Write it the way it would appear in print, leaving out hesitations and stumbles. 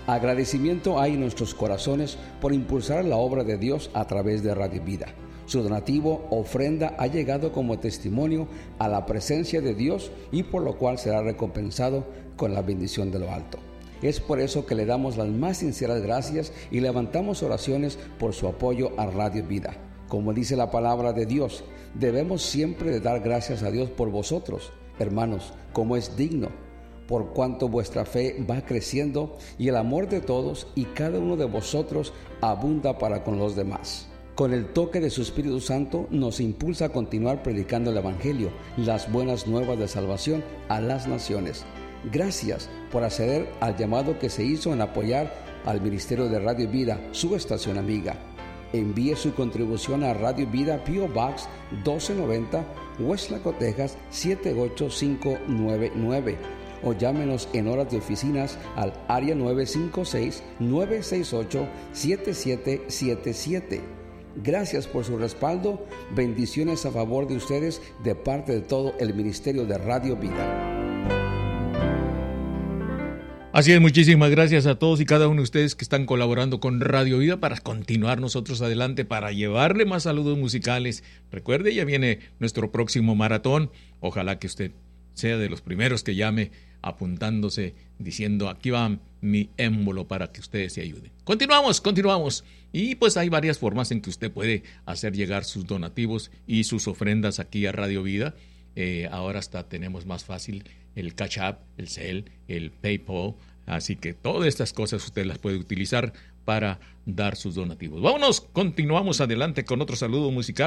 Agradecimiento hay en nuestros corazones por impulsar la obra de Dios a través de Radio Vida. Su donativo, ofrenda, ha llegado como testimonio a la presencia de Dios y por lo cual será recompensado con la bendición de lo alto. Es por eso que le damos las más sinceras gracias y levantamos oraciones por su apoyo a Radio Vida. Como dice la palabra de Dios, debemos siempre de dar gracias a Dios por vosotros, hermanos, como es digno, por cuanto vuestra fe va creciendo y el amor de todos y cada uno de vosotros abunda para con los demás. Con el toque de su Espíritu Santo nos impulsa a continuar predicando el Evangelio, las buenas nuevas de salvación a las naciones. Gracias por acceder al llamado que se hizo en apoyar al Ministerio de Radio Vida, su estación amiga. Envíe su contribución a Radio Vida, P.O. Box 1290, Westlaco, Texas 78599. O llámenos en horas de oficinas al área 956-968-7777. Gracias por su respaldo. Bendiciones a favor de ustedes de parte de todo el Ministerio de Radio Vida. Así es, muchísimas gracias a todos y cada uno de ustedes que están colaborando con Radio Vida para continuar nosotros adelante, para llevarle más saludos musicales. Recuerde, ya viene nuestro próximo maratón. Ojalá que usted sea de los primeros que llame apuntándose, diciendo aquí va mi émbolo para que ustedes se ayuden. Continuamos. Y pues hay varias formas en que usted puede hacer llegar sus donativos y sus ofrendas aquí a Radio Vida. Ahora hasta tenemos más fácil el Cash App, el Zelle, el PayPal. Así que todas estas cosas usted las puede utilizar para dar sus donativos. Continuamos adelante con otro saludo musical.